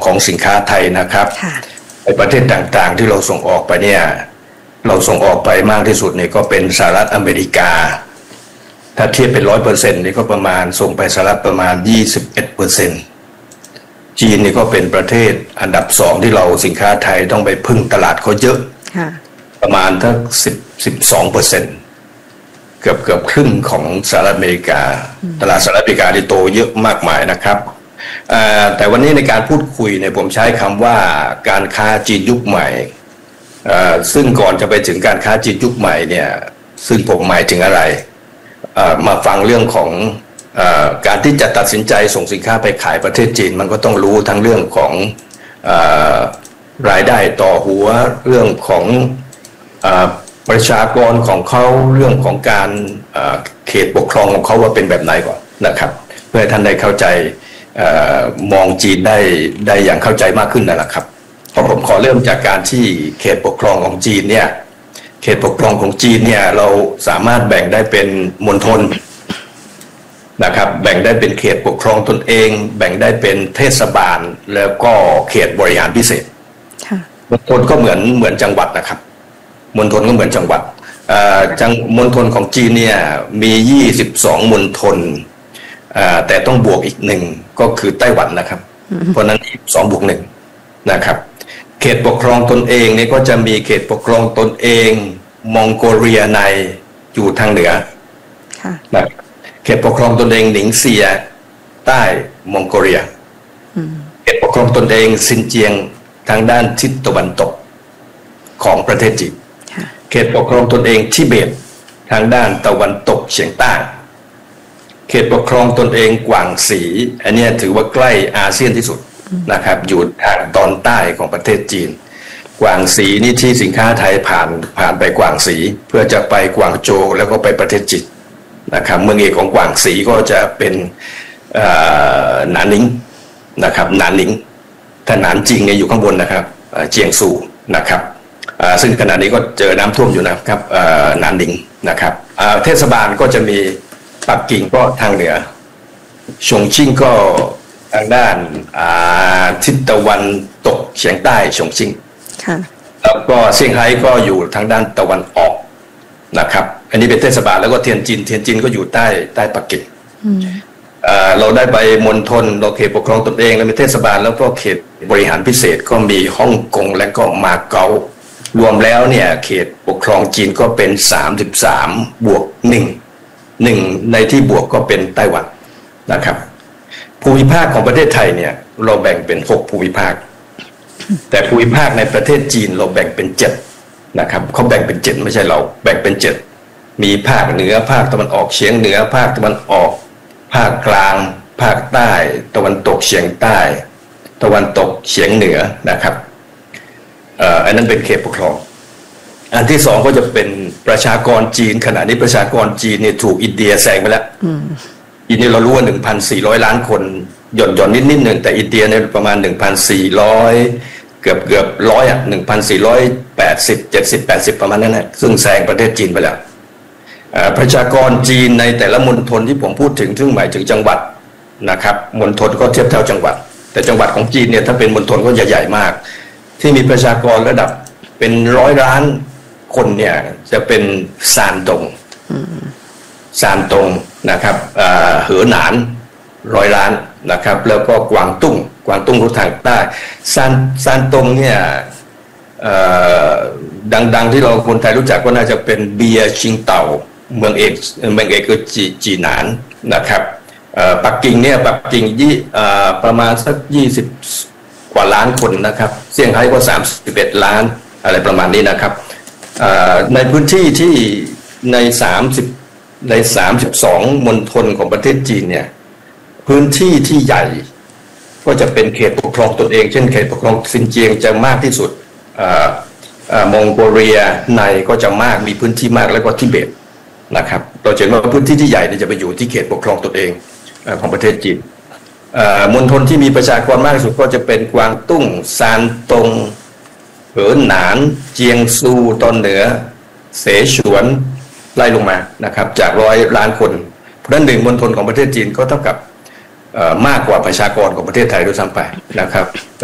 ของสินค้าไทยนะครับในประเทศต่างๆที่เราส่งออกไปเนี่ยเราส่งออกไปมากที่สุดเนี่ยก็เป็นสหรัฐอเมริกาถ้าเทียบเป็น 100% นี่ก็ประมาณส่งไปสหรัฐประมาณ 21%จีนนี่ก็เป็นประเทศอันดับ2ที่เราสินค้าไทยต้องไปพึ่งตลาดเขาเยอะประมาณทั้ง12%เกือบครึ่งของสหรัฐอเมริกาตลาดสหรัฐอเมริกาที่โตเยอะมากมายนะครับแต่วันนี้ในการพูดคุยเนี่ยผมใช้คำว่าการค้าจีนยุคใหม่ซึ่งก่อนจะไปถึงการค้าจีนยุคใหม่เนี่ยซึ่งผมหมายถึงอะไรมาฟังเรื่องของการที่จะตัดสินใจส่งสินค้าไปขายประเทศจีนมันก็ต้องรู้ทั้งเรื่องของรายได้ต่อหัวเรื่องของประชากรของเขาเรื่องของการเขตปกครองของเขาว่าเป็นแบบไหนก่อนนะครับเพื่อให้ท่านได้เข้าใจมองจีนได้อย่างเข้าใจมากขึ้นนั่นแหละครับเพราะผมขอเริ่มจากการที่เขตปกครองของจีนเนี่ยเขตปกครองของจีนเนี่ยเราสามารถแบ่งได้เป็นมณฑลนะครับแบ่งได้เป็นเขตปกครองตนเองแบ่งได้เป็นเทศบาลแล้วก็เขตบริหารพิเศษมณฑลก็เหมือนจังหวัดนะครับมณฑลก็เหมือนจังหวัดมณฑลของจีนเนี่ยมี22มณฑลแต่ต้องบวกอีก1ก็คือไต้หวันนะครับเพราะนั้น2บวก1นะครับเขตปกครองตนเองนี่ก็จะมีเขตปกครองตนเองมองโกเลียในอยู่ทางเหนือนะเขตปกครองตนเองหนิงเซียใต้มองโกเลียเขตปกครองตนเองซินเจียงทางด้านทิศตะวันตกของประเทศจีนเขตปกครองตนเองทิเบตทางด้านตะวันตกเฉียงใต้เขตปกครองตนเองกวางสีอันนี้ถือว่าใกล้อาเซียนที่สุดนะครับอยู่ทางตอนใต้ของประเทศจีนกวางสีนี่ที่สินค้าไทยผ่านไปกวางสีเพื่อจะไปกวางโจวแล้วก็ไปประเทศจีนนะครับเมืองเอกของกวางสีก็จะเป็นหนานหนิงนะครับหนานหนิงถ้าหนานจริงเนี่ยอยู่ข้างบนนะครับเจียงซูนะครับซึ่งขณะนี้ก็เจอน้ำท่วมอยู่นะครับหนานหนิงนะครับเทศบาลก็จะมีปักกิ่งก็ทางเหนือฉงชิ่งก็ทางด้านทิศตะวันตกเฉียงใต้ฉงชิ่งแล้วก็เซี่ยงไฮ้ก็อยู่ทางด้านตะวันออกนะครับอันนี้เป็นเทศบาลแล้วก็เทียนจินก็อยู่ใต้ปักกิ่งเราได้ไปมณฑลเราเขตปกครองตนเองแล้วมีเทศบาลแล้วก็เขตบริหารพิเศษก็มีฮ่องกงและก็มาเก๊ารวมแล้วเนี่ยเขตปกครองจีนก็เป็น33บวก1ในที่บวกก็เป็นไต้หวันนะครับภูมิภาคของประเทศไทยเนี่ยเราแบ่งเป็น6ภูมิภาคแต่ภูมิภาคในประเทศจีนเราแบ่งเป็น7นะครับเขาแบ่งเป็น7ไม่ใช่เราแบ่งเป็น7มีภาคเหนือภาคตะวันออกเฉียงเหนือภาคตะวันออกภาคกลางภาคใต้ตะวันตกเฉียงใต้ตะวันตกเฉียงเหนือนะครับอันนั้นเป็นเขตปกครองอันที่2ก็จะเป็นประชากรจีนขณะนี้ประชากรจีนเนี่ยถูกอินเดียแซงไปแล้วอินเดียเรารู้ว่า 1,400 ล้านคนหย่อนนิดหนึ่งแต่อินเดียเนี่ยประมาณ 1,400 เกือบ100อ่ะ 1,480 70 80ประมาณนั้นนะซึ่งแซงประเทศจีนไปแล้วประชากรจีนในแต่ละมณฑลที่ผมพูดถึงซึ่งหมายถึงจังหวัดนะครับมณฑลก็เทียบเท่าจังหวัดแต่จังหวัดของจีนเนี่ยถ้าเป็นมณฑลก็ใหญ่ๆมากที่มีประชากรระดับเป็น100 ล้านคนเนี่ยจะเป็นซานตงนะครับเหอหนาน100 ล้านนะครับแล้วก็กวางตุ้งรู้ทางใต้ซานตงเนี่ยดังที่เราคนไทยรู้จักก็น่าจะเป็นเบียร์ชิงเต่าเมืองเอกคือจีหนานนะครับปักกิ่งประมาณสัก20 กว่าล้านคนนะครับเซี่ยงไฮ้ก็31 ล้านอะไรประมาณนี้นะครับในพื้นที่ที่ใน32มณฑลของประเทศจีนเนี่ยพื้นที่ที่ใหญ่ก็จะเป็นเขตปกครองตนเองเช่นเขตปกครองซินเจียงจะมากที่สุดมองโกเลียในก็จะมากมีพื้นที่มากแล้วก็ทิเบตนะครับเราเห็นว่าพื้นที่ที่ใหญ่จะไปอยู่ที่เขตปกครองตนเองของประเทศจีนมณฑลที่มีประชากรมากที่สุดก็จะเป็นกวางตุ้งซานตงเหอหนานเจียงซูตอนเหนือเสฉวนไล่ลงมานะครับจาก100 ล้านคนเพราะฉะนั้น1มณฑลของประเทศจีนก็เท่ากับมากกว่าประชากรของประเทศไทยด้วยซ้ำไปนะครับ